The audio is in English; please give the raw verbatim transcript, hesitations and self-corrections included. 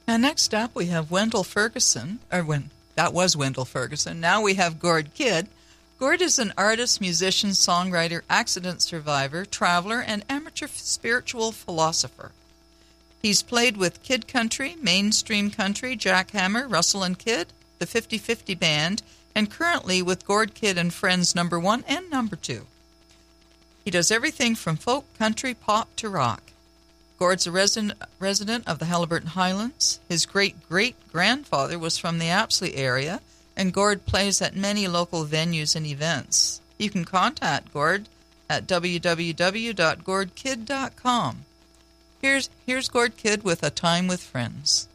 And next up, we have Wendell Ferguson, or when that was Wendell Ferguson. Now we have Gord Kidd. Gord is an artist, musician, songwriter, accident survivor, traveler, and amateur spiritual philosopher. He's played with Kid Country, Mainstream Country, Jack Hammer, Russell and Kidd, the fifty-fifty Band, and currently with Gord Kidd and Friends number one and number two. He does everything from folk, country, pop to rock. Gord's a resident, resident of the Haliburton Highlands. His great-great-grandfather was from the Apsley area, and Gord plays at many local venues and events. You can contact Gord at w w w dot gord kidd dot com. Here's, here's Gord Kidd with A Time with Friends.